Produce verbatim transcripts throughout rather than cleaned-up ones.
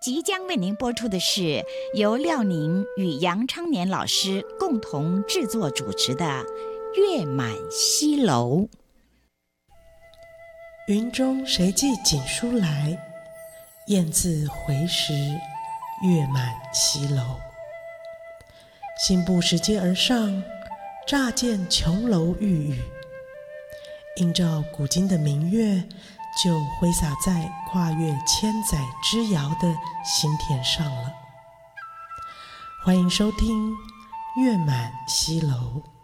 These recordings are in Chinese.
即将为您播出的是由廖宁与杨昌年老师共同制作主持的《月满西楼》。 云中谁寄锦书来？雁字回时，月满西楼。信步拾阶而上，乍见琼楼玉宇，映照古今的明月，就挥洒在跨越千载之遥的心田上了。欢迎收听《月满西楼》。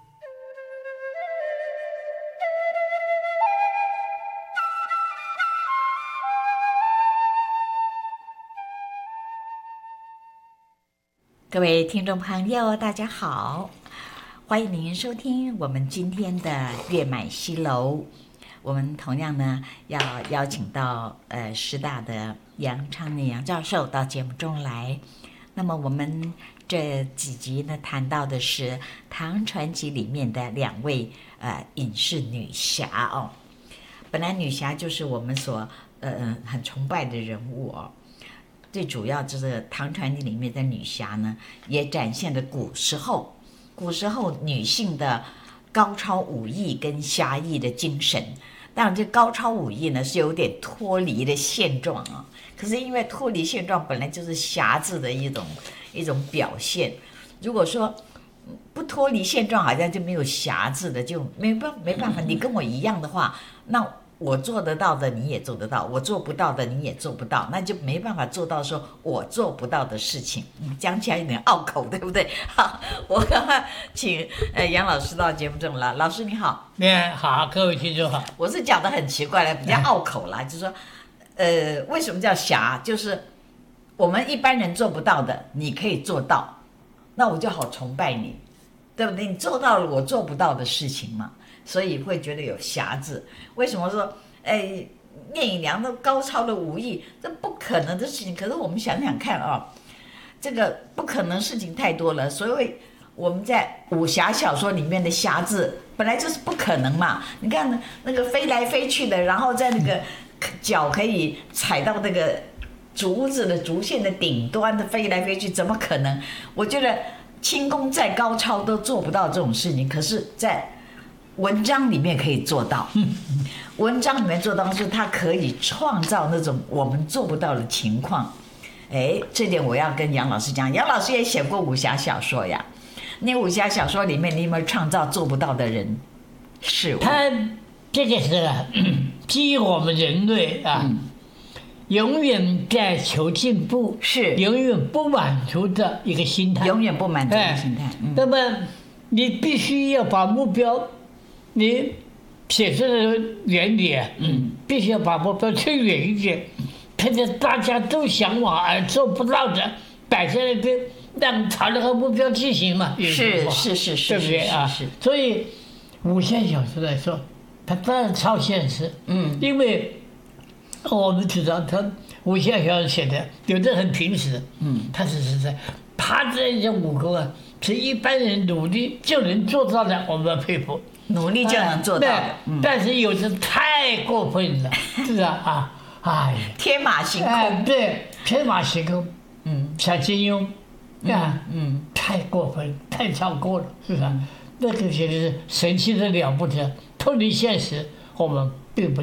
各位听众朋友，大家好，欢迎您收听我们今天的《月满西楼》。我们同样呢要邀请到呃师大的杨昌年杨教授到节目中来。那么我们这几集呢谈到的是唐传奇里面的两位呃隐士女侠哦。本来女侠就是我们所呃很崇拜的人物哦。最主要就是唐传奇里面的女侠呢，也展现了古时候古时候女性的高超武艺跟侠义的精神。当然这高超武艺呢是有点脱离了现状啊，可是因为脱离现状本来就是侠字的一种一种表现，如果说不脱离现状好像就没有侠字的，就没办没办法，你跟我一样的话，那我做得到的你也做得到，我做不到的你也做不到，那就没办法做到说我做不到的事情。讲起来有点拗口，对不对？好，我刚刚请呃杨老师到节目中了。老师你好。 你好，各位听众好。 我是讲的很奇怪了，比较拗口啦，就是说呃为什么叫侠，就是我们一般人做不到的你可以做到，那我就好崇拜你，对不对？你做到了我做不到的事情嘛，所以会觉得有侠字。为什么说哎聂隐娘的高超的武艺，这不可能的事情？可是我们想想看啊、哦，这个不可能事情太多了。所以我们在武侠小说里面的侠字本来就是不可能嘛。你看那个飞来飞去的，然后在那个脚可以踩到那个竹子的竹线的顶端的飞来飞去，怎么可能？我觉得轻功再高超都做不到这种事情，可是在文章里面可以做到。文章里面做到是它可以创造那种我们做不到的情况。哎，这点我要跟杨老师讲，杨老师也写过武侠小说呀。那武侠小说里面你有没有创造做不到的人事物？ 他这个是基于我们人类啊、嗯，永远在求进步， 是永远不满足的一个心态， 永远不满足的心态。嗯、 那么你必须要把目标，你写出的原理啊，嗯，必须要把目标推远一点，看着大家都向往而做不到的，摆在那边，让朝那个目标进行嘛。 是是是是， 对不对啊？所以武侠小说来说，它当然超现实，嗯，因为我们知道他武侠小说写的有的很平时，嗯，他只是在他这些武功啊，是一般人努力就能做到的，我们要佩服。 努力就能做到的、 嗯，但是有的太过分了，是啊啊，哎， 天马行空， 哎、对，天马行空，嗯，像金庸，啊，嗯，太过分，太超过了，是吧？嗯、那个简直是神奇的了不得，脱离现实，我们并不。